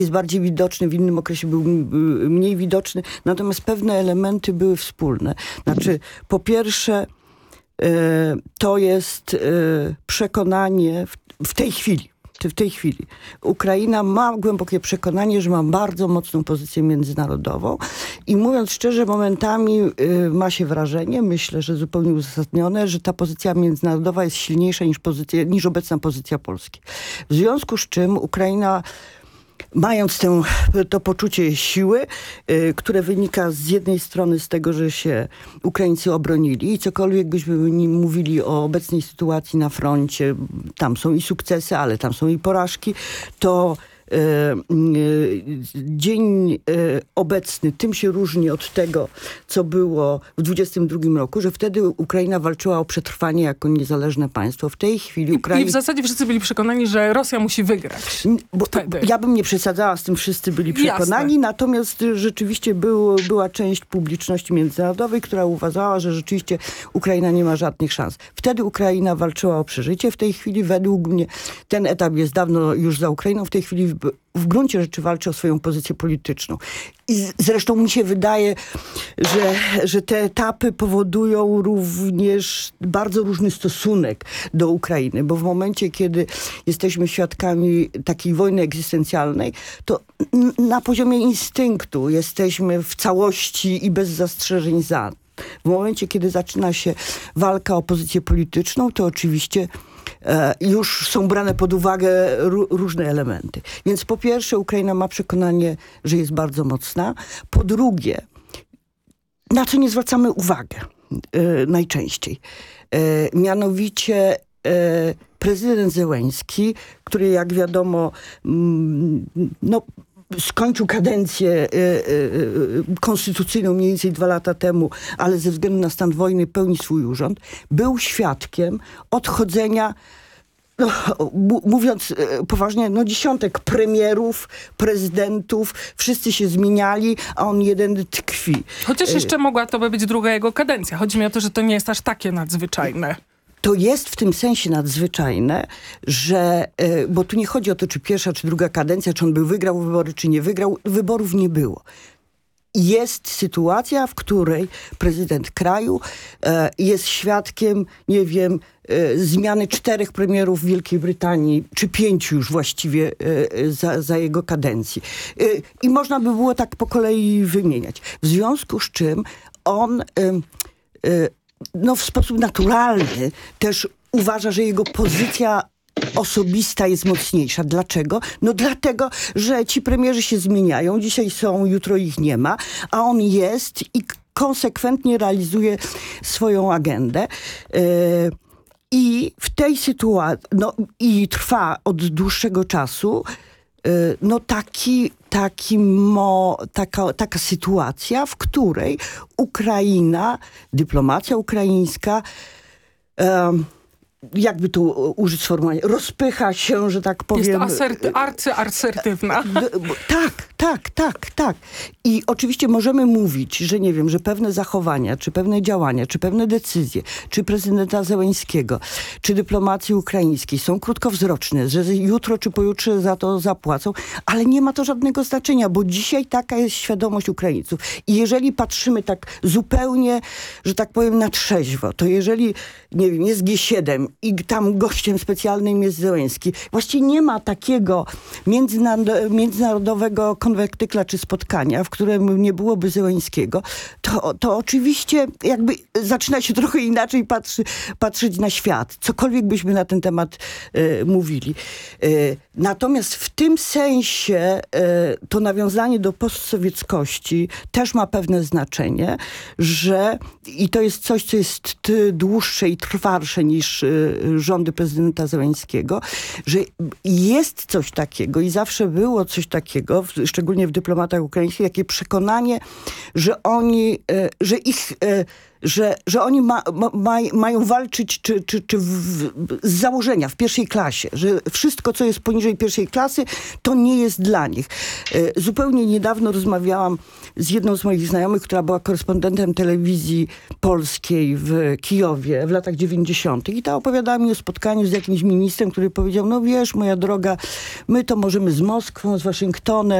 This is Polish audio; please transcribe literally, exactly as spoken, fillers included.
jest bardziej widoczny, w innym okresie był mniej widoczny, natomiast pewne elementy były wspólne. Znaczy, po pierwsze, to jest przekonanie w, w tej chwili, w tej chwili. Ukraina ma głębokie przekonanie, że ma bardzo mocną pozycję międzynarodową i mówiąc szczerze, momentami y, ma się wrażenie, myślę, że zupełnie uzasadnione, że ta pozycja międzynarodowa jest silniejsza niż, pozycja, niż obecna pozycja Polski. W związku z czym Ukraina, mając tę, to poczucie siły, y, które wynika z jednej strony z tego, że się Ukraińcy obronili i cokolwiek byśmy nim mówili o obecnej sytuacji na froncie, tam są i sukcesy, ale tam są i porażki, to y, y, dzień y, obecny tym się różni od tego, co było w dwudziestym drugim roku, że wtedy Ukraina walczyła o przetrwanie jako niezależne państwo. W tej chwili Ukraina... I w zasadzie wszyscy byli przekonani, że Rosja musi wygrać. Bo wtedy. Ja bym nie przesadzała z tym, wszyscy byli przekonani, Jasne. Natomiast rzeczywiście był, była część publiczności międzynarodowej, która uważała, że rzeczywiście Ukraina nie ma żadnych szans. Wtedy Ukraina walczyła o przeżycie. W tej chwili według mnie ten etap jest dawno już za Ukrainą. W tej chwili w, w gruncie rzeczy walczy o swoją pozycję polityczną. I z, zresztą mi się wydaje, że, że te etapy powodują również bardzo różny stosunek do Ukrainy, bo w momencie, kiedy jesteśmy świadkami takiej wojny egzystencjalnej, to n- na poziomie instynktu jesteśmy w całości i bez zastrzeżeń za. W momencie, kiedy zaczyna się walka o pozycję polityczną, to oczywiście e, już są brane pod uwagę ró- różne elementy. Więc po pierwsze, Ukraina ma przekonanie, że jest bardzo mocna. Po drugie, na co nie zwracamy uwagę e, najczęściej. E, mianowicie e, prezydent Zełenski, który jak wiadomo mm, no skończył kadencję y, y, y, konstytucyjną mniej więcej dwa lata temu, ale ze względu na stan wojny pełni swój urząd, był świadkiem odchodzenia, no, mówiąc poważnie, no dziesiątek premierów, prezydentów, wszyscy się zmieniali, a on jeden tkwi. Chociaż jeszcze mogła to by być druga jego kadencja. Chodzi mi o to, że to nie jest aż takie nadzwyczajne. To jest w tym sensie nadzwyczajne, że, bo tu nie chodzi o to, czy pierwsza, czy druga kadencja, czy on by wygrał wybory, czy nie wygrał. Wyborów nie było. Jest sytuacja, w której prezydent kraju e, jest świadkiem, nie wiem, e, zmiany czterech premierów w Wielkiej Brytanii, czy pięciu już właściwie e, za, za jego kadencji. E, I można by było tak po kolei wymieniać. W związku z czym on... E, e, no w sposób naturalny też uważa, że jego pozycja osobista jest mocniejsza. Dlaczego? No dlatego, że ci premierzy się zmieniają. Dzisiaj są, jutro ich nie ma, a on jest i konsekwentnie realizuje swoją agendę. Yy, I w tej sytuacji, no i trwa od dłuższego czasu, yy, no taki Taki mo, taka, taka sytuacja, w której Ukraina, dyplomacja ukraińska, um, jakby tu użyć sformułowania, rozpycha się, że tak powiem. Jest aserty, arcyasertywna. Tak, tak, tak, tak. I oczywiście możemy mówić, że nie wiem, że pewne zachowania, czy pewne działania, czy pewne decyzje, czy prezydenta Zełenskiego, czy dyplomacji ukraińskiej są krótkowzroczne, że jutro czy pojutrze za to zapłacą, ale nie ma to żadnego znaczenia, bo dzisiaj taka jest świadomość Ukraińców. I jeżeli patrzymy tak zupełnie, że tak powiem, na trzeźwo, to jeżeli, nie wiem, jest G siedem i tam gościem specjalnym jest Zełenski, właściwie nie ma takiego międzynarodowego konwektykla czy spotkania, w którym nie byłoby Zełenskiego, to, to oczywiście jakby zaczyna się trochę inaczej patrzy, patrzeć na świat. Cokolwiek byśmy na ten temat e, mówili. E, natomiast w tym sensie e, to nawiązanie do postsowieckości też ma pewne znaczenie, że i to jest coś, co jest t, dłuższe i trwalsze niż e, rządy prezydenta Zełenskiego, że jest coś takiego i zawsze było coś takiego, szczególnie szczególnie w dyplomatach ukraińskich, takie przekonanie, że oni, e, że ich, e, że, że oni ma, ma, mają walczyć czy, czy, czy w, z założenia w pierwszej klasie, że wszystko, co jest poniżej pierwszej klasy, to nie jest dla nich. E, zupełnie niedawno rozmawiałam z jedną z moich znajomych, która była korespondentem telewizji polskiej w Kijowie w latach dziewięćdziesiątych i ta opowiadała mi o spotkaniu z jakimś ministrem, który powiedział, no wiesz, moja droga, my to możemy z Moskwą, z Waszyngtonem,